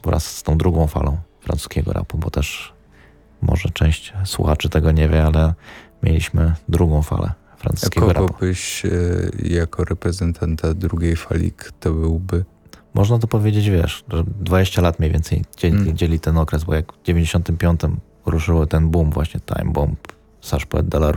wraz z tą drugą falą francuskiego rapu, bo też może część słuchaczy tego nie wie, ale mieliśmy drugą falę francuskiego rapu. Kogo byś jako reprezentanta drugiej fali, kto byłby? Można to powiedzieć, wiesz, że 20 lat mniej więcej dzieli ten okres, bo jak w 95 ruszył ten boom właśnie Time Bomb, Sash Poet de la Rue,